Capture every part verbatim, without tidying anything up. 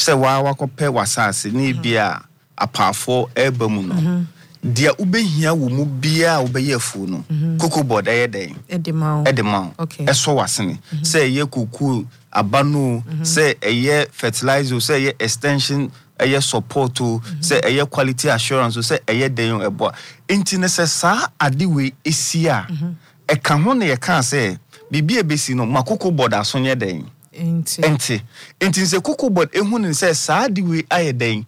say wa wakope wasase ni bia apafo eba mu no dia ubehia wo mu bia ubeyefo no cocoa board eye den edema edema eso wasene say ye kuku abano say eye fertilizer say ye extension eye support say eye quality assurance say eye den ebo intine say sa ade we esia e ka ho ne ye kan say bibia ebesi no makoko board aso nye den enti enti enti say cocoa board ehun ne say sa ade we aye den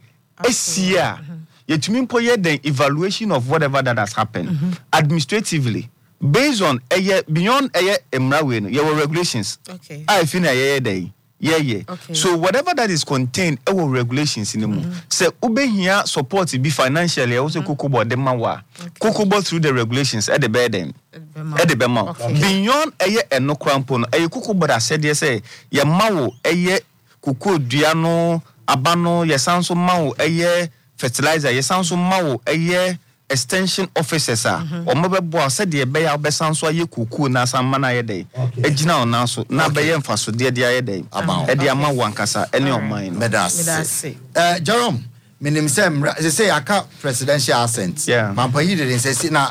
esia yetumi mpo ye den evaluation of whatever that has happened mm-hmm. administratively based on eye beyond eye emra we no your regulations okay I feel na ye den yeah yeah okay. So whatever that is contained our regulations in the mm-hmm. say ubehia support be financially also mm-hmm. cocoa board dem wa cocoa board through the regulations at the burden at the bema beyond eye enokrampo no eye cocoa board said ye say ye mawo eye cocoa dua no abano ye sanso mawo eye fertilizer ye sanso mawo eye extension officers a omobebo said ye be ya be sanso aye kuku na sanma na ye dey ejina ona so na be ye mfaso de de aye dey e de ama wankasa ene oman no medas eh Jerome minim sem say aka presidential assent mampanyi de say na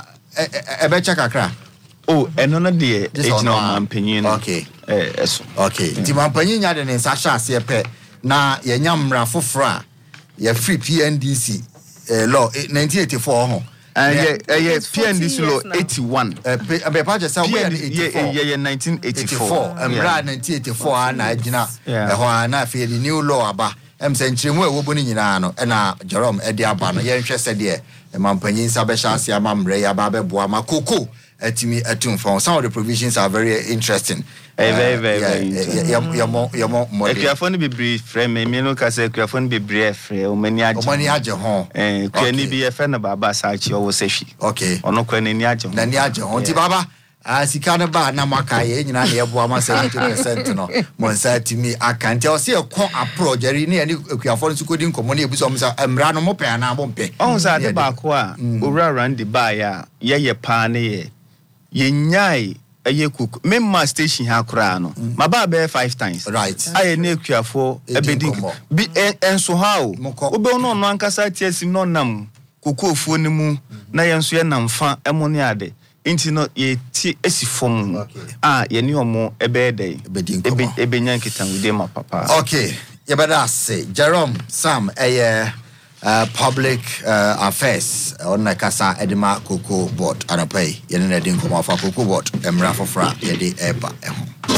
e be check akra oh eno no de ejina mampanyi no okay eh eso okay ti mampanyi nya de nsa sha ase pe na ye nyamra fofora ye free P N D C uh, law nineteen eighty-four ho and yeah yeah P N D C law eighty-one uh be pa just say yeah yeah nineteen eighty-four emra nineteen eighty-four na agina e ho na fe the new law aba em se nchiremu e wo boni nyina no e na Jerome e de aba no ye nhwe se de e mampanyin sa be sha ase amamre ya ba be boa makoko atimi atum from some of the provisions are very interesting. Eh very very very interesting. Ya mo ya mo mo. E kuafoni be brief frame me no ka say kuafoni be brief frame o mani age. O mani age ho. Eh kuani bi e fe na baba sa achi o wo sehwi. Okay. Ono kwa ni age ho. Na ni age ho. Ti baba asika na ba na maka ye nyina na ye boa ma seventy percent no. Mo nsa atimi aka nti o se e ko approach jeri ni ani kuafoni su kodi nkomo na ebuso mo sa emra no mo pe na mo mpe. On sa de ba ko a owura randi ba ya ye ye pa ne ye. Ye nyai eye kuku memma station ha kura no ma ba be five times right aye na ekuafo ebedi bi enso ha o obe no no ankasa tiesim no nam kuku ofuo ni mu na ye nso ye namfa emo ne ade inti no ye ti esifom ah ye ni omo ebe ede ebe ebe nyan kitan we ma papa okay ye better say Jerome Sam eye Uh, public uh, affairs on the Kasa Edema Cocoa Board. Anapai, Yen Edin Cocoa Board, Emra for Fra, Yedi Eba.